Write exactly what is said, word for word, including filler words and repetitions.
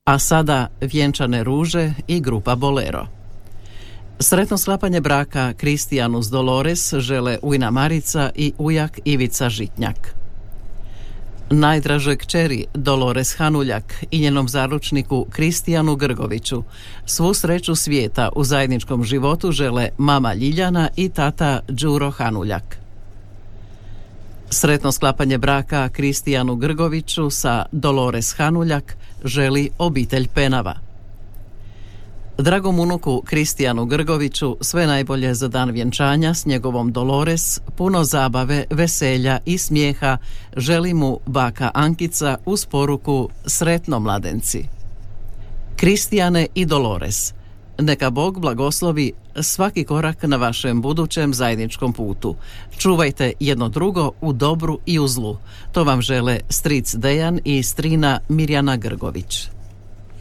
A sada vjenčane ruže i grupa Bolero. Sretno sklapanje braka Kristijanu s Dolores žele ujna Marica i ujak Ivica Žitnjak. Najdražoj kćeri Dolores Hanuljak i njenom zaručniku Kristijanu Grgoviću svu sreću svijeta u zajedničkom životu žele mama Ljiljana i tata Đuro Hanuljak. Sretno sklapanje braka Kristijanu Grgoviću sa Dolores Hanuljak želi obitelj Penava. Dragom unuku Kristijanu Grgoviću sve najbolje za dan vjenčanja s njegovom Dolores, puno zabave, veselja i smijeha želi mu baka Ankica uz poruku sretno mladenci. Kristijane i Dolores, neka Bog blagoslovi svaki korak na vašem budućem zajedničkom putu. Čuvajte jedno drugo u dobru i u zlu. To vam žele stric Dejan i strina Mirjana Grgović.